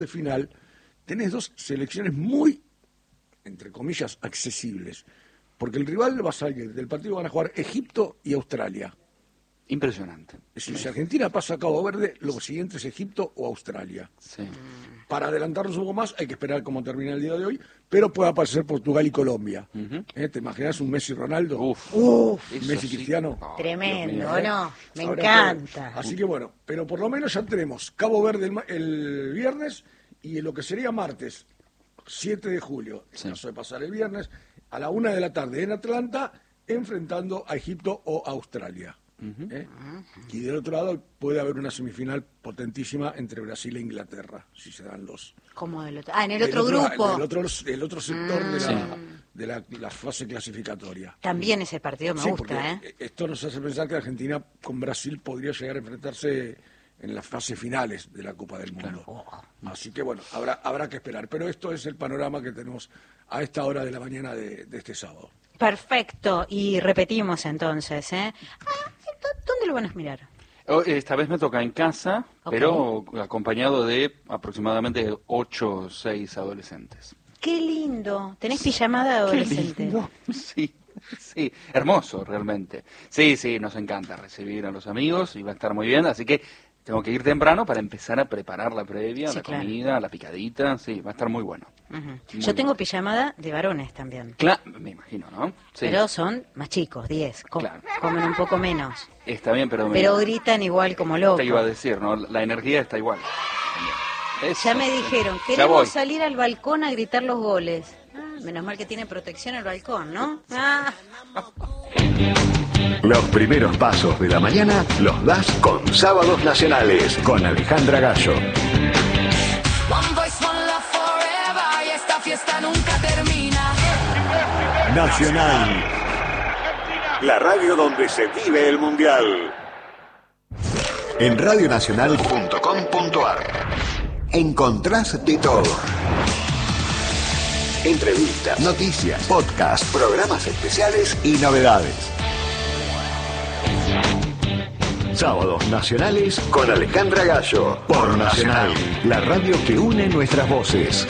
de final, tenés dos selecciones muy, entre comillas, accesibles. Porque el rival va a salir, del partido van a jugar Egipto y Australia. Impresionante. Es decir, si Argentina pasa a Cabo Verde, lo siguiente es Egipto o Australia. Sí. Para adelantarnos un poco más, hay que esperar cómo termina el día de hoy, pero puede aparecer Portugal y Colombia. ¿Te imaginas un Messi Ronaldo? Messi sí. Cristiano. Tremendo, ¿no? Me Habrá encanta. Así que bueno, pero por lo menos ya tenemos Cabo Verde el viernes y lo que sería martes, 7 de julio, en caso de pasar el viernes, a la 1 de la tarde en Atlanta, enfrentando a Egipto o Australia. Y del otro lado puede haber una semifinal potentísima entre Brasil e Inglaterra, si se dan los... ¿Cómo del otro? En el otro grupo. El otro sector de la fase clasificatoria. También ese partido me gusta, porque esto nos hace pensar que Argentina con Brasil podría llegar a enfrentarse en las fases finales de la Copa del Mundo. Así que bueno, habrá que esperar. Pero esto es el panorama que tenemos a esta hora de la mañana de este sábado. Perfecto. Y repetimos entonces, ¿dónde lo van a mirar? Esta vez me toca en casa, pero acompañado de aproximadamente 8 o 6 adolescentes. ¡Qué lindo! ¿Tenés pijamada de adolescente? Lindo. Sí, hermoso realmente. Sí, nos encanta recibir a los amigos y va a estar muy bien, así que tengo que ir temprano para empezar a preparar la previa, la comida, la picadita, va a estar muy bueno. Yo tengo pijamada de varones también. Claro, me imagino, ¿no? Sí. Pero son más chicos, 10, comen un poco menos. Está bien, pero gritan igual como locos. Te iba a decir, ¿no? La energía está igual. Eso, ya me dijeron, queremos salir al balcón a gritar los goles. Menos mal que tiene protección el balcón, ¿no? Los primeros pasos de la mañana los das con Sábados Nacionales, con Alejandra Gallo. One voice, one love forever, y esta fiesta nunca termina. Nacional, la radio donde se vive el Mundial. En radionacional.com.ar encontrás de todo. Entrevistas, noticias, podcast, programas especiales y novedades. Sábados Nacionales con Alejandra Gallo. Por Nacional, la radio que une nuestras voces.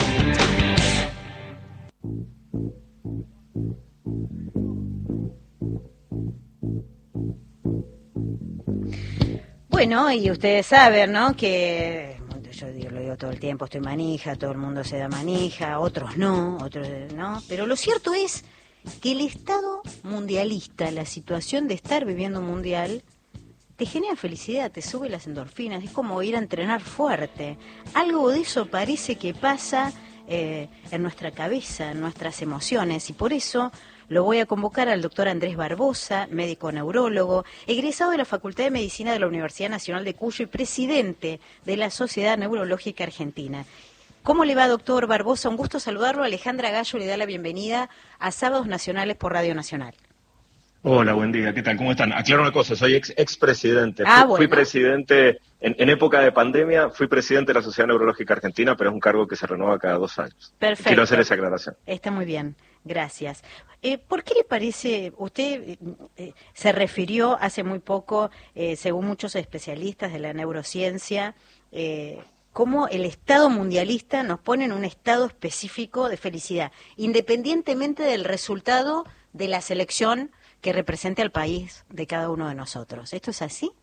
Bueno, y ustedes saben, ¿no? Que yo lo digo todo el tiempo, estoy manija, todo el mundo se da manija, otros no, pero lo cierto es que el estado mundialista, la situación de estar viviendo un mundial, te genera felicidad, te sube las endorfinas, es como ir a entrenar fuerte. Algo de eso parece que pasa en nuestra cabeza, en nuestras emociones, y por eso lo voy a convocar al doctor Andrés Barbosa, médico neurólogo, egresado de la Facultad de Medicina de la Universidad Nacional de Cuyo y presidente de la Sociedad Neurológica Argentina. ¿Cómo le va, doctor Barbosa? Un gusto saludarlo. Alejandra Gallo le da la bienvenida a Sábados Nacionales por Radio Nacional. Hola, buen día, ¿qué tal? ¿Cómo están? Aclaro una cosa, soy expresidente. Fui presidente, en época de pandemia, fui presidente de la Sociedad Neurológica Argentina, pero es un cargo que se renueva cada 2 años. Perfecto. Quiero hacer esa aclaración. Está muy bien, gracias. ¿Por qué le parece, usted se refirió hace muy poco, según muchos especialistas de la neurociencia, cómo el estado mundialista nos pone en un estado específico de felicidad, independientemente del resultado de la selección que represente al país de cada uno de nosotros? ¿Esto es así?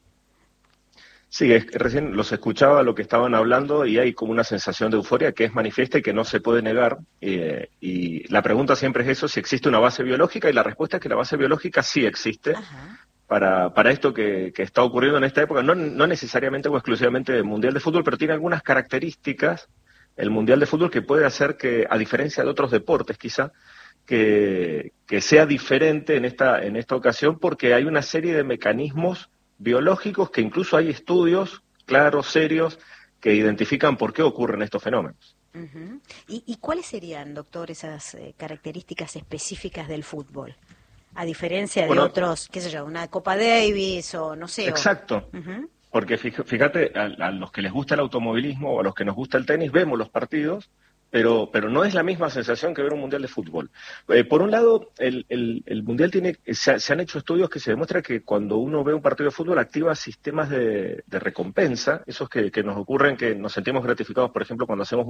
Sí, recién los escuchaba lo que estaban hablando y hay como una sensación de euforia que es manifiesta y que no se puede negar. Y la pregunta siempre es eso, si existe una base biológica, y la respuesta es que la base biológica sí existe. Para esto que está ocurriendo en esta época, no necesariamente o exclusivamente del Mundial de Fútbol, pero tiene algunas características el Mundial de Fútbol que puede hacer que, a diferencia de otros deportes quizá, que sea diferente en esta ocasión, porque hay una serie de mecanismos biológicos que incluso hay estudios claros, serios, que identifican por qué ocurren estos fenómenos. ¿Y cuáles serían, doctor, esas características específicas del fútbol? A diferencia de otros, qué sé yo, una Copa Davis o no sé. Exacto. Porque fíjate, a los que les gusta el automovilismo o a los que nos gusta el tenis, vemos los partidos, pero no es la misma sensación que ver un mundial de fútbol. Por un lado, el mundial se han hecho estudios que se demuestra que cuando uno ve un partido de fútbol activa sistemas de recompensa, esos que nos ocurren, que nos sentimos gratificados, por ejemplo, cuando hacemos